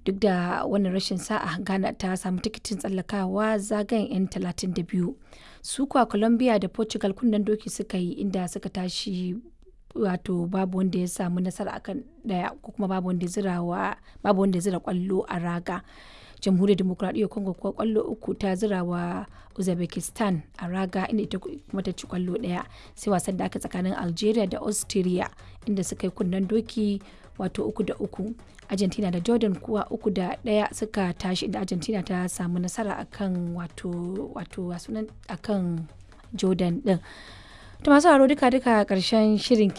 Duk da wannan rashin sa'a, Ghana ta samu tikitin tsallakawa zagayen 'yan 32. Su kuwa Colombia da Portugal kunnen doki suka yi inda suka tashi wato babu wanda ya samu nasara akan daya ko kuma babu wanda ya zira kwallo a raga. Jamhuriyar Demokuraɗiyyar Congo kuwa kwallo 3 ta zira wa Uzbekistan a raga inda ita kuma ta ci kwallo 1. Sai wasan da aka tsakanin Algeria da Austria inda suka yi kunnen doki wato 3-3. Argentina da Jordan kuwa 3-1 suka tashi inda Argentina ta samu nasara akan akan Jordan din. To masu haro duka karshen shirin